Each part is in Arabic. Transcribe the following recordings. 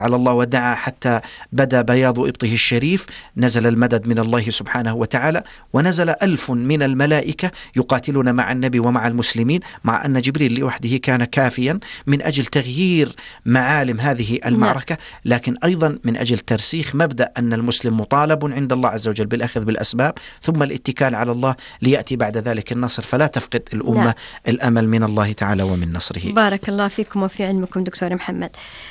على الله ودعا حتى بدا بياض إبطه الشريف، نزل المدد من الله سبحانه وتعالى، ونزل 1000 من الملائكة يقاتلون مع النبي ومع المسلمين، مع أن جبريل لوحده كان كافيا من أجل تغيير معالم هذه المعركة، لكن أيضا من أجل ترسيخ مبدأ أن المسلم مطالب عند الله عز وجل بالأخذ بالأسباب ثم الاتكال على الله ليأتي بعد ذلك النصر، فلا تفقد الأمة الأمل من الله تعالى ومن نصره. بارك الله فيكم وفي علمكم دكتور محمد.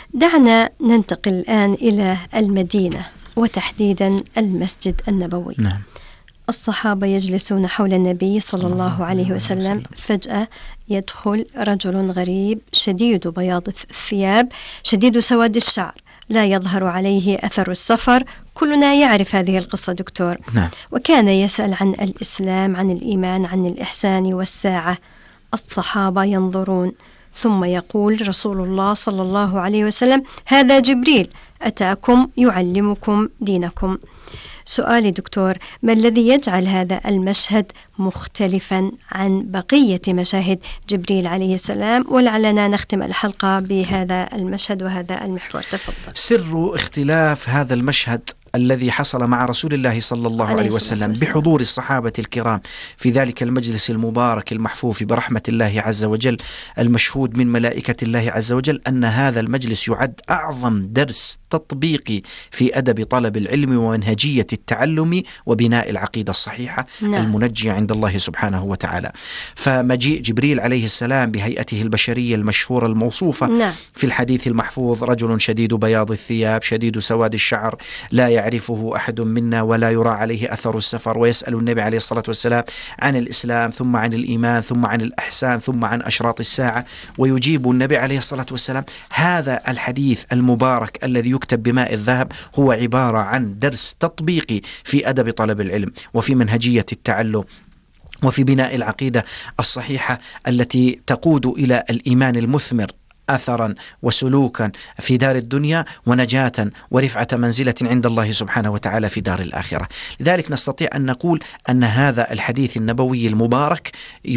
دعنا ننتقل الآن إلى المدينة وتحديدا المسجد النبوي. نعم. الصحابة يجلسون حول النبي صلى الله عليه وسلم، فجأة يدخل رجل غريب شديد بياض الثياب شديد سواد الشعر، لا يظهر عليه أثر السفر. كلنا يعرف هذه القصة دكتور. نعم. وكان يسأل عن الإسلام، عن الإيمان، عن الإحسان والساعة. الصحابة ينظرون، ثم يقول رسول الله صلى الله عليه وسلم: هذا جبريل أتاكم يعلمكم دينكم. سؤالي دكتور، ما الذي يجعل هذا المشهد مختلفا عن بقية مشاهد جبريل عليه السلام؟ ولعلنا نختم الحلقة بهذا المشهد وهذا المحور. تفضل. سر اختلاف هذا المشهد الذي حصل مع رسول الله صلى الله عليه وسلم بحضور الصحابة الكرام في ذلك المجلس المبارك المحفوف برحمة الله عز وجل المشهود من ملائكة الله عز وجل، أن هذا المجلس يعد أعظم درس تطبيقي في أدب طلب العلم ومنهجية التعلم وبناء العقيدة الصحيحة المنجية عند الله سبحانه وتعالى. فمجيء جبريل عليه السلام بهيئته البشرية المشهورة الموصوفة في الحديث المحفوظ: رجل شديد بياض الثياب شديد سواد الشعر لا يعرفه أحد منا ولا يرى عليه أثر السفر، ويسأل النبي عليه الصلاة والسلام عن الإسلام ثم عن الإيمان ثم عن الإحسان ثم عن أشراط الساعة، ويجيب النبي عليه الصلاة والسلام. هذا الحديث المبارك الذي يكتب بماء الذهب هو عبارة عن درس تطبيقي في أدب طلب العلم وفي منهجية التعلم وفي بناء العقيدة الصحيحة التي تقود إلى الإيمان المثمر أثرا وسلوكا في دار الدنيا ونجاة ورفعة منزلة عند الله سبحانه وتعالى في دار الآخرة. لذلك نستطيع أن نقول أن هذا الحديث النبوي المبارك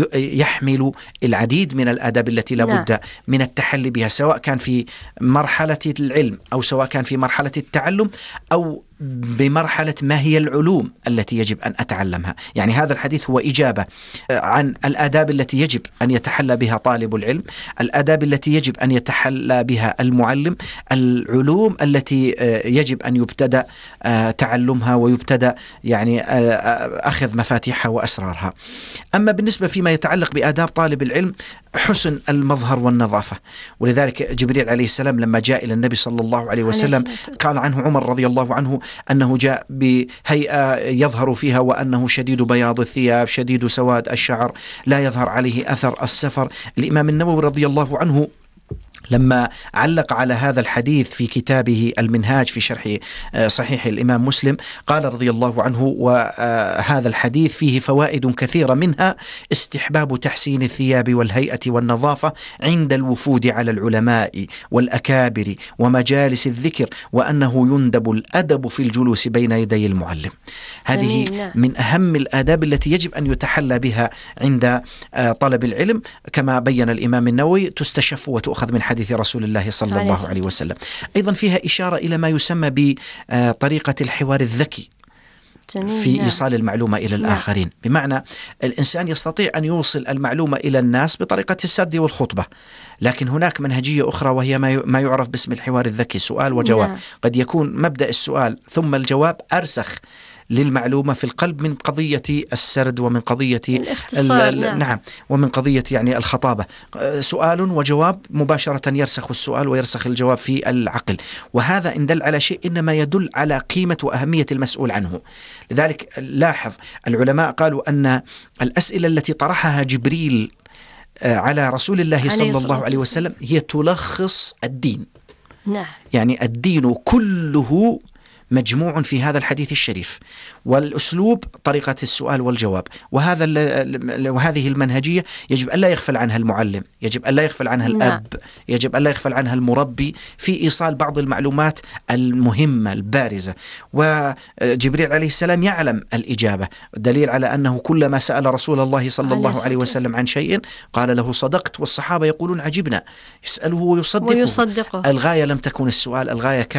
يحمل العديد من الآداب التي لابد من التحلي بها، سواء كان في مرحلة العلم أو سواء كان في مرحلة التعلم أو بمرحلة ما هي العلوم التي يجب أن أتعلمها. يعني هذا الحديث هو إجابة عن الآداب التي يجب أن يتحلى بها طالب العلم، الآداب التي يجب أن يتحلى بها المعلم، العلوم التي يجب أن يبتدأ تعلمها ويبتدأ يعني أخذ مفاتيحها وأسرارها. أما بالنسبة فيما يتعلق بآداب طالب العلم، حسن المظهر والنظافة. ولذلك جبريل عليه السلام لما جاء إلى النبي صلى الله عليه وسلم قال عنه عمر رضي الله عنه أنه جاء بهيئة يظهر فيها وأنه شديد بياض الثياب شديد سواد الشعر لا يظهر عليه أثر السفر. الإمام النووي رضي الله عنه لما علق على هذا الحديث في كتابه المنهاج في شرح صحيح الإمام مسلم قال رضي الله عنه: وهذا الحديث فيه فوائد كثيرة، منها استحباب تحسين الثياب والهيئة والنظافة عند الوفود على العلماء والأكابر ومجالس الذكر، وأنه يندب الأدب في الجلوس بين يدي المعلم. هذه من أهم الآداب التي يجب أن يتحلى بها عند طلب العلم، كما بين الإمام النووي تستشف وتؤخذ من حديث رسول الله صلى الله عليه وسلم. أيضا فيها إشارة إلى ما يسمى بطريقة الحوار الذكي في إيصال المعلومة إلى الآخرين، بمعنى الإنسان يستطيع أن يوصل المعلومة إلى الناس بطريقة السرد والخطبة، لكن هناك منهجية أخرى وهي ما يعرف باسم الحوار الذكي، سؤال وجواب. قد يكون مبدأ السؤال ثم الجواب أرسخ للمعلومة في القلب من قضية السرد ومن قضية نعم ومن قضية يعني الخطابة. سؤال وجواب مباشرة يرسخ السؤال ويرسخ الجواب في العقل، وهذا إن دل على شيء إنما يدل على قيمة وأهمية المسؤول عنه. لذلك لاحظ العلماء قالوا أن الأسئلة التي طرحها جبريل على رسول الله صلى الله عليه وسلم هي تلخص الدين. نعم. يعني الدين كله مجموع في هذا الحديث الشريف، والأسلوب طريقة السؤال والجواب، وهذه المنهجية يجب أن لا يغفل عنها المعلم، يجب أن لا يغفل عنها الأب، يجب أن لا يغفل عنها المربي في إيصال بعض المعلومات المهمة البارزة. وجبريل عليه السلام يعلم الإجابة، دليل على أنه كلما سأل رسول الله صلى الله عليه وسلم عن شيء قال له صدقت، والصحابة يقولون عجبنا، يسأله ويصدقه. الغاية لم تكن السؤال، الغاية